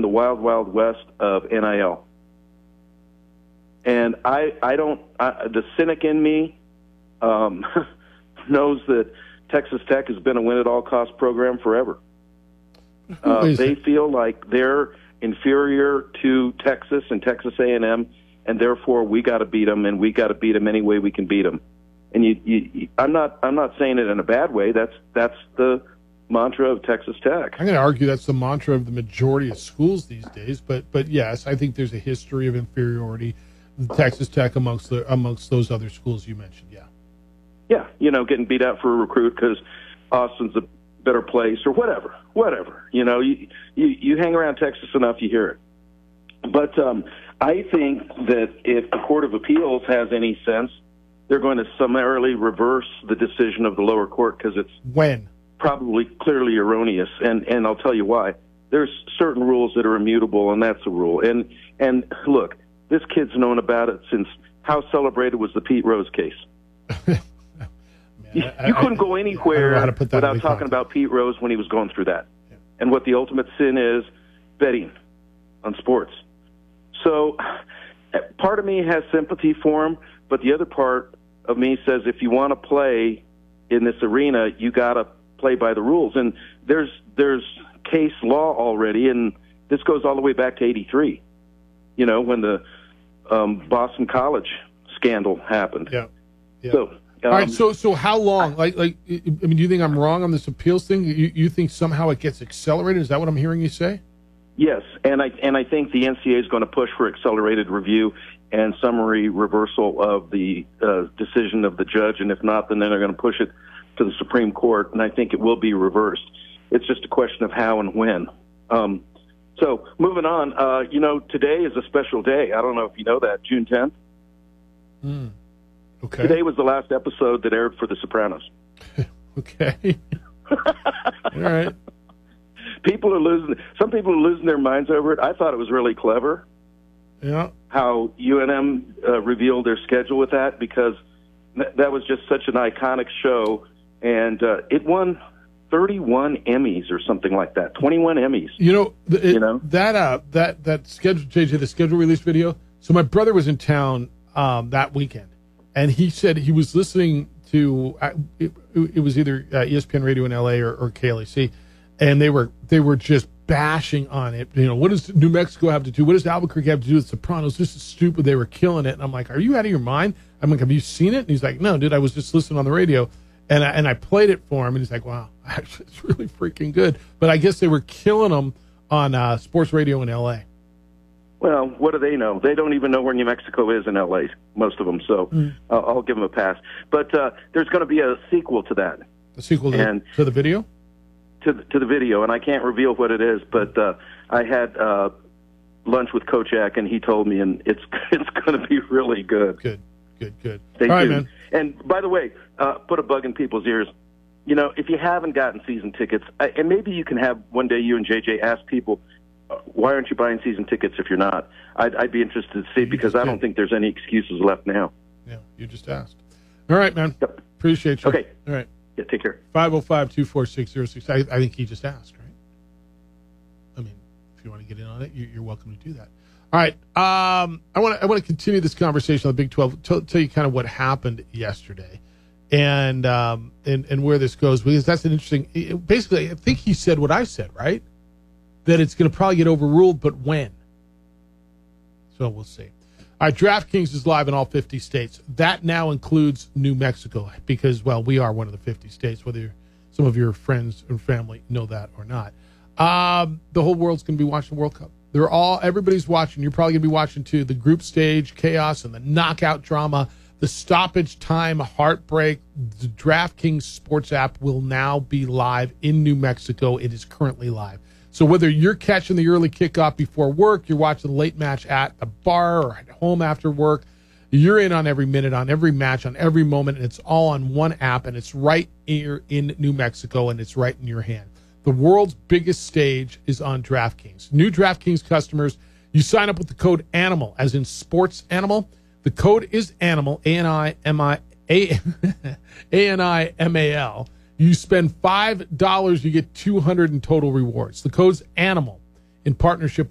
in the wild, wild west of NIL. And the cynic in me knows that Texas Tech has been a win-at-all-cost program forever. They feel like they're inferior to Texas and Texas A&M, and therefore we got to beat them, and we got to beat them any way we can beat them. And I'm not saying it in a bad way. That's the mantra of Texas Tech. I'm going to argue that's the mantra of the majority of schools these days. But yes, I think there's a history of inferiority. Texas Tech amongst those other schools you mentioned. Yeah, getting beat out for a recruit because Austin's a better place or whatever. You hang around Texas enough, you hear it. But I think that if the Court of Appeals has any sense, they're going to summarily reverse the decision of the lower court because it's probably clearly erroneous. And I'll tell you why. There's certain rules that are immutable, and that's a rule. And look, this kid's known about it since how celebrated was the Pete Rose case. You couldn't go anywhere without talking about Pete Rose when he was going through that. Yeah. And what the ultimate sin is, betting on sports. So part of me has sympathy for him, but the other part of me says if you want to play in this arena, you got to play by the rules. And there's case law already, and this goes all the way back to 83, when the Boston College scandal happened. Yeah. So, all right, so how long? Do you think I'm wrong on this appeals thing? You think somehow it gets accelerated? Is that what I'm hearing you say? Yes, and I think the NCAA is going to push for accelerated review and summary reversal of the decision of the judge, and if not, then they're going to push it to the Supreme Court, and I think it will be reversed. It's just a question of how and when. So moving on, today is a special day. I don't know if you know that, June 10th. Okay. Today was the last episode that aired for The Sopranos. Okay. All right. Some people are losing their minds over it. I thought it was really clever. Yeah. How UNM revealed their schedule with that, because that was just such an iconic show, and it won 31 Emmys or something like that. 21 Emmys. That schedule, JJ, the schedule release video. So my brother was in town that weekend. And he said he was listening to it was either ESPN Radio in LA or KLAC, and they were just bashing on it. What does New Mexico have to do? What does Albuquerque have to do with Sopranos? This is stupid. They were killing it. And I'm like, are you out of your mind? I'm like, have you seen it? And he's like, no, dude, I was just listening on the radio. And I played it for him, and he's like, wow, actually, it's really freaking good. But I guess they were killing them on sports radio in LA. Well, what do they know? They don't even know where New Mexico is in L.A., most of them, so I'll give them a pass. But there's going to be a sequel to that. A sequel to the video? To the video, and I can't reveal what it is, but I had lunch with Kojak, and he told me, and it's going to be really good. Good. Stay tuned. Right, man. And by the way, put a bug in people's ears. If you haven't gotten season tickets, and maybe you can have one day you and JJ ask people, why aren't you buying season tickets if you're not? I'd be interested to see, because I don't think there's any excuses left now. Yeah, you just asked. All right, man. Yep. Appreciate you. Okay. All right. Yeah, take care. 505-246-06. I think he just asked, right? I mean, if you want to get in on it, you're welcome to do that. All right. I want to continue this conversation on the Big 12. Tell you kind of what happened yesterday, and where this goes, because that's an interesting. Basically, I think he said what I said, right? That it's going to probably get overruled, but when? So we'll see. All right, DraftKings is live in all 50 states. That now includes New Mexico because, well, we are one of the 50 states, whether some of your friends and family know that or not. The whole world's going to be watching the World Cup. Everybody's watching. You're probably going to be watching, too, the group stage chaos and the knockout drama, the stoppage time heartbreak. The DraftKings sports app will now be live in New Mexico. It is currently live. So whether you're catching the early kickoff before work, you're watching the late match at the bar or at home after work, you're in on every minute, on every match, on every moment, and it's all on one app, and it's right here in New Mexico, and it's right in your hand. The world's biggest stage is on DraftKings. New DraftKings customers, you sign up with the code ANIMAL, as in sports animal. The code is ANIMAL, A-N-I-M-A-L. You spend $5, you get $200 in total rewards. The code's ANIMAL in partnership